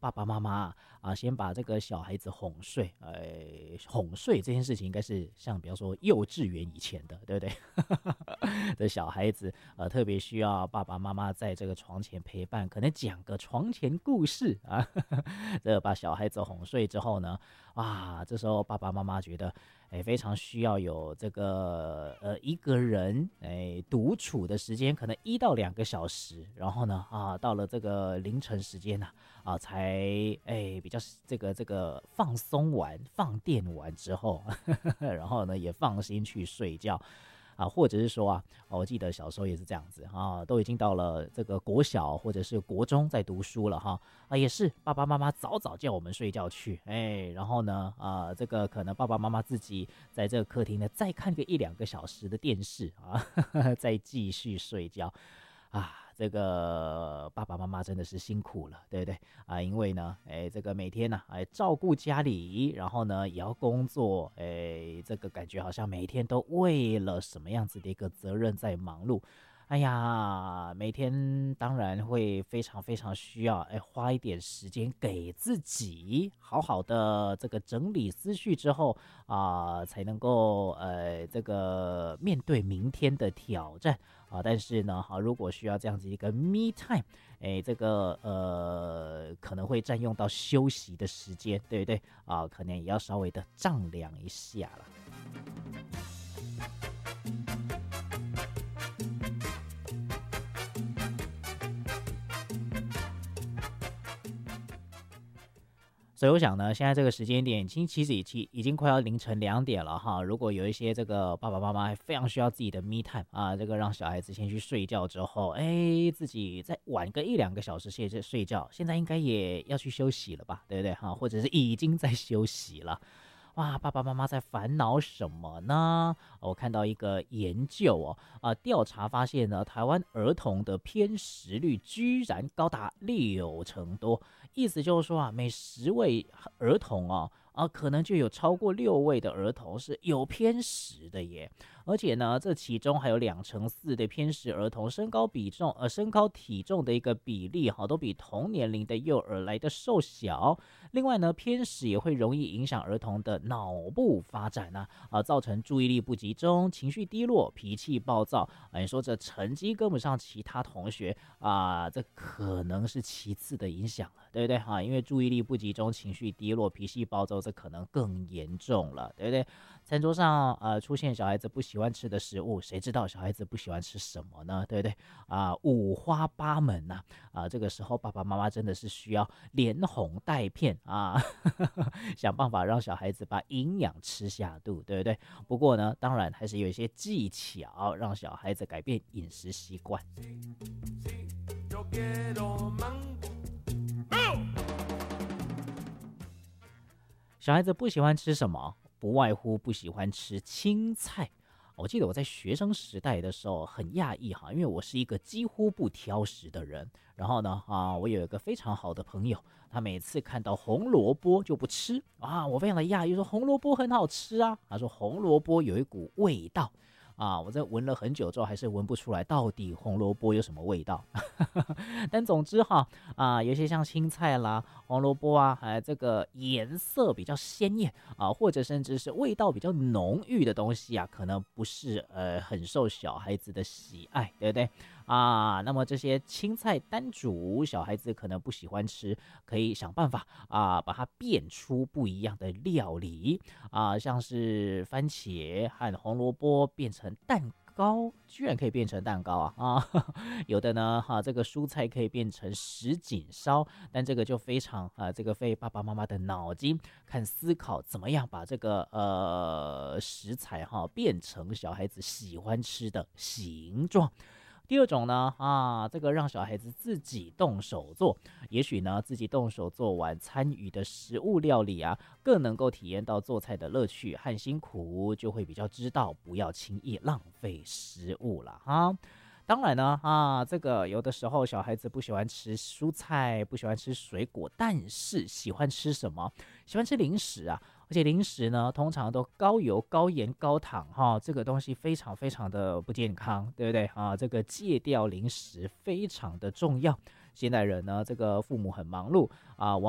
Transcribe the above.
爸爸妈妈先把这个小孩子哄睡，哄睡这件事情应该是像比方说幼稚园以前的，对不对？的小孩子特别需要爸爸妈妈在这个床前陪伴，可能讲个床前故事啊，这把小孩子哄睡之后呢，这时候爸爸妈妈觉得非常需要有这个一个人独处的时间，可能1到2个小时，然后呢到了这个凌晨时间才比较这个放松完放电完之后然后呢也放心去睡觉或者是说我记得小时候也是这样子都已经到了这个国小或者是国中在读书了也是爸爸妈妈早早叫我们睡觉去然后呢这个可能爸爸妈妈自己在这个客厅呢再看个1-2个小时的电视再继续睡觉这个爸爸妈妈真的是辛苦了，对不对因为呢这个每天呢照顾家里，然后呢也要工作这个感觉好像每天都为了什么样子的一个责任在忙碌。每天当然会非常非常需要花一点时间给自己好好的这个整理思绪之后才能够这个面对明天的挑战但是呢如果需要这样子一个 me time 这个可能会占用到休息的时间，对不对可能也要稍微的丈量一下了。所以我想呢，现在这个时间点其实已经快要凌晨2点了如果有一些这个爸爸妈妈非常需要自己的 me time 这个让小孩子先去睡觉之后自己再晚个1-2个小时睡觉，现在应该也要去休息了吧，对不对或者是已经在休息了。爸爸妈妈在烦恼什么呢？我看到一个研究调查发现呢，台湾儿童的偏食率居然高达60%多，意思就是说每10位儿童可能就有超过6位的儿童是有偏食的耶。而且呢，这其中还有2成4的偏食儿童身高体重的一个比例都比同年龄的幼儿来的瘦小。另外呢，偏食也会容易影响儿童的脑部发展造成注意力不集中、情绪低落、脾气暴躁你说这成绩跟不上其他同学这可能是其次的影响了，对不对因为注意力不集中、情绪低落、脾气暴躁，这可能更严重了，对不对？餐桌上出现小孩子不喜欢吃的食物，谁知道小孩子不喜欢吃什么呢？对不对五花八门这个时候爸爸妈妈真的是需要连哄带骗想办法让小孩子把营养吃下肚，对不对？不过呢，当然还是有一些技巧让小孩子改变饮食习惯。小孩子不喜欢吃什么？不外乎不喜欢吃青菜。我记得我在学生时代的时候很讶异因为我是一个几乎不挑食的人。然后呢我有一个非常好的朋友，他每次看到红萝卜就不吃我非常的讶异，说红萝卜很好吃他说红萝卜有一股味道我在闻了很久之后还是闻不出来到底红萝卜有什么味道但总之有一些像青菜啦、红萝卜还有这个颜色比较鲜艳或者甚至是味道比较浓郁的东西可能不是很受小孩子的喜爱，对不对那么这些青菜单煮小孩子可能不喜欢吃，可以想办法把它变出不一样的料理像是番茄和红萝卜变成蛋糕，居然可以变成蛋糕有的呢这个蔬菜可以变成什锦烧，但这个就非常这个费爸爸妈妈的脑筋，看思考怎么样把这个食材变成小孩子喜欢吃的形状。第二种呢这个让小孩子自己动手做，也许呢自己动手做完参与的食物料理更能够体验到做菜的乐趣和辛苦，就会比较知道不要轻易浪费食物了当然呢这个有的时候小孩子不喜欢吃蔬菜，不喜欢吃水果，但是喜欢吃什么？喜欢吃零食而且零食呢通常都高油、高盐、高糖这个东西非常非常的不健康，对不对这个戒掉零食非常的重要。现代人呢这个父母很忙碌